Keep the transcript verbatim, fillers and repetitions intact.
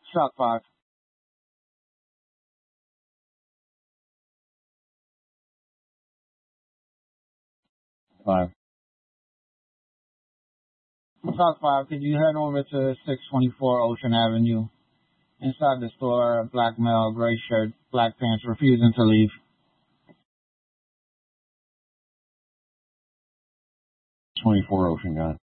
Shot five. Five. Shot five. Could you head over to six twenty-four Ocean Avenue? Inside the store, a black male, gray shirt, black pants, refusing to leave. twenty-four Ocean, got it.